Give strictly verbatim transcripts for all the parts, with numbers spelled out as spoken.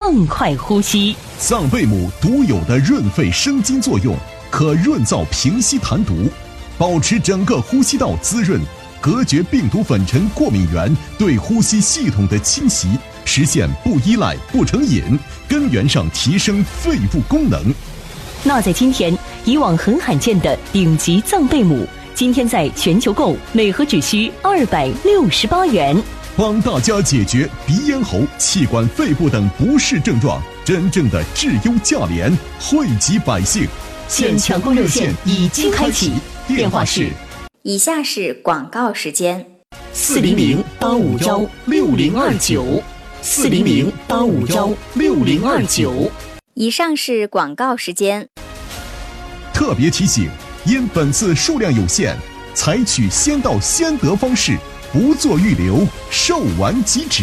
畅快呼吸。 藏贝母独有的润肺生津作用，可润燥平息痰毒，保持整个呼吸道滋润，隔绝病毒粉尘过敏源对呼吸系统的侵袭，实现不依赖不成瘾，根源上提升肺部功能。 那在今天，以往很罕见的顶级藏贝母，今天在全球购每盒只需二百六十八元， 帮大家解决鼻咽喉、气管、肺部等不适症状，真正的质优价廉，惠及百姓。 现抢购热线已经开启，电话是。 以下是广告时间： 四零零八五幺六零二九，四零零八五幺六零二九。 以上是广告时间。 特别提醒，因本次数量有限，采取先到先得方式，不做预留，售完即止。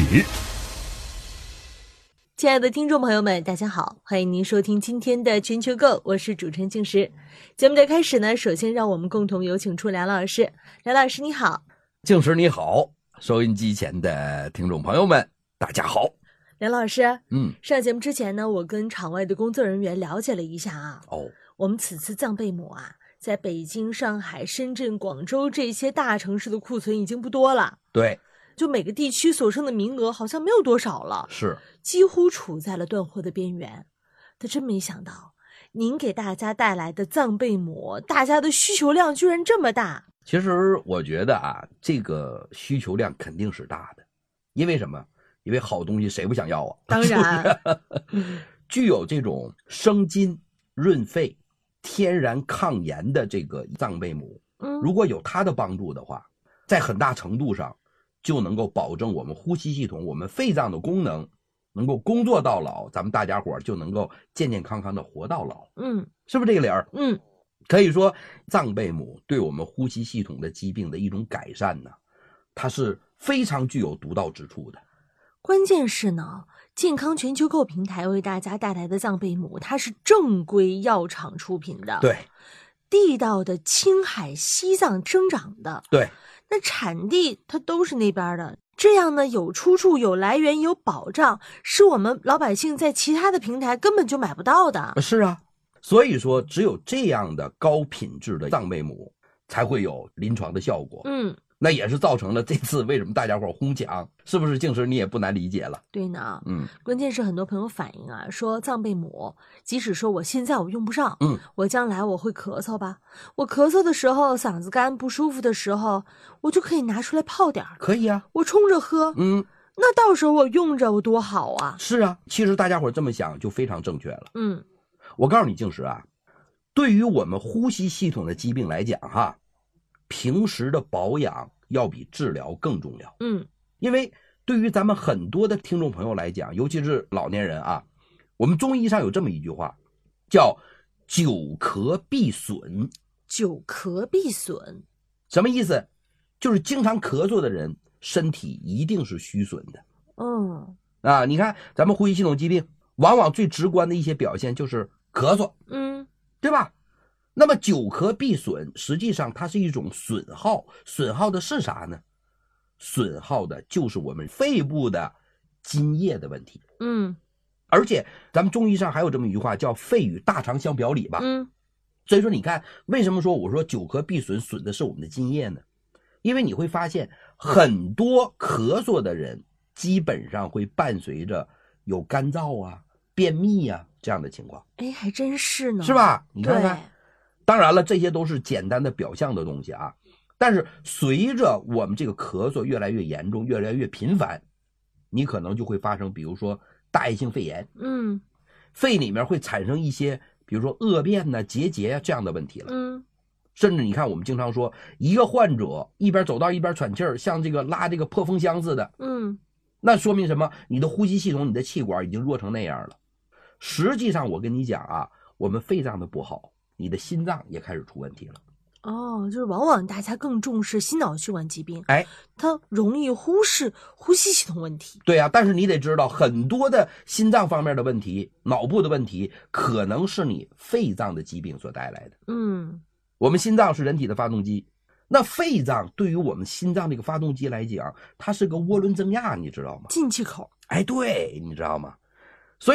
亲爱的听众朋友们，大家好，欢迎您收听今天的全球购，我是主持人静时。节目的开始呢，首先让我们共同有请出梁老师。梁老师你好。 静时你好，收音机前的听众朋友们大家好。 梁老师， 嗯， 上节目之前呢，我跟场外的工作人员了解了一下啊， 哦， 我们此次藏贝母啊，在北京、上海、深圳、广州这些大城市的库存已经不多了， 对， 就每个地区所剩的名额好像没有多少了， 是几乎处在了断货的边缘。但真没想到，您给大家带来的藏贝母，大家的需求量居然这么大。 其实我觉得啊，这个需求量肯定是大的，因为什么？因为好东西谁不想要啊？ 当然， 具有这种生津、润肺、天然抗炎的这个藏贝母， 嗯， 如果有它的帮助的话，在很大程度上就能够保证我们呼吸系统、我们肺脏的功能能够工作到老，咱们大家伙就能够健健康康的活到老。 嗯， 是不是这个理儿？ 嗯， 可以说藏贝母对我们呼吸系统的疾病的一种改善呢，它是非常具有独到之处的。 关键是呢，健康全球购平台为大家带来的藏贝母，它是正规药厂出品的， 对， 地道的青海、西藏生长的， 对， 那产地它都是那边的，这样呢有出处、有来源、有保障，是我们老百姓在其他的平台根本就买不到的。 是啊，所以说只有这样的高品质的藏贝母才会有临床的效果。 嗯， 那也是造成了这次为什么大家伙哄抢，是不是？静时你也不难理解了。 对呢， 嗯， 关键是很多朋友反映啊，说藏贝母，即使说我现在我用不上， 嗯， 我将来我会咳嗽吧，我咳嗽的时候，嗓子干不舒服的时候，我就可以拿出来泡点儿， 可以啊， 我冲着喝， 嗯， 那到时候我用着我多好啊。 是啊，其实大家伙这么想就非常正确了。 嗯， 我告诉你，静时啊，对于我们呼吸系统的疾病来讲哈，平时的保养要比治疗更重要。 嗯， 因为对于咱们很多的听众朋友来讲，尤其是老年人啊，我们中医上有这么一句话，叫久咳必损。 久咳必损， 什么意思？就是经常咳嗽的人，身体一定是虚损的。 嗯啊，你看咱们呼吸系统疾病，往往最直观的一些表现就是咳嗽， 嗯， 对吧？那么久咳必损，实际上它是一种损耗，损耗的是啥呢？损耗的就是我们肺部的津液的问题。 嗯， 而且咱们中医上还有这么一句话，叫肺与大肠相表里吧。 嗯， 所以说你看，为什么说我说久咳必损，损的是我们的津液呢？因为你会发现很多咳嗽的人基本上会伴随着有干燥啊、便秘啊这样的情况。 哎，还真是呢， 是吧？你看看。 对， 当然了，这些都是简单的表象的东西啊。但是随着我们这个咳嗽越来越严重，越来越频繁，你可能就会发生，比如说大叶性肺炎， 嗯， 肺里面会产生一些，比如说恶变呐、结节啊这样的问题了。 嗯， 甚至你看，我们经常说，一个患者一边走道一边喘气儿，像这个拉这个破风箱似的， 嗯， 那说明什么？你的呼吸系统、你的气管已经弱成那样了。实际上，我跟你讲啊，我们肺脏的不好，你的心脏也开始出问题了。 哦，就是往往大家更重视心脑血管疾病， 哎， 它容易忽视呼吸系统问题。 对啊，但是你得知道，很多的心脏方面的问题、脑部的问题，可能是你肺脏的疾病所带来的。 嗯， 我们心脏是人体的发动机，那肺脏对于我们心脏这个发动机来讲，它是个涡轮增压，你知道吗？ 进气口。 哎，对，你知道吗？